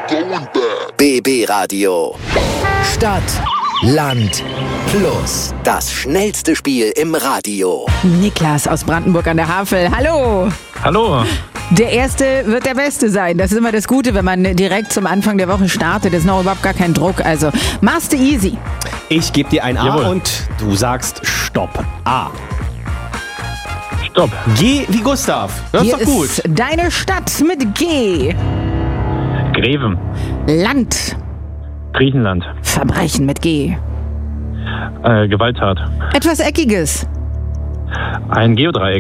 BB Radio. Stadt, Land, Plus. Das schnellste Spiel im Radio. Niklas aus Brandenburg an der Havel. Hallo. Hallo. Der Erste wird der Beste sein. Das ist immer das Gute, wenn man direkt zum Anfang der Woche startet. Das ist noch überhaupt gar kein Druck. Also, machst du easy. Ich gebe dir ein A Jawohl. und du sagst Stopp. A. Stopp. G wie Gustav. Das Hier ist doch gut. ist deine Stadt mit G. Greven. Land. Griechenland. Verbrechen mit G. Gewalttat. Etwas Eckiges. Ein Geodreieck.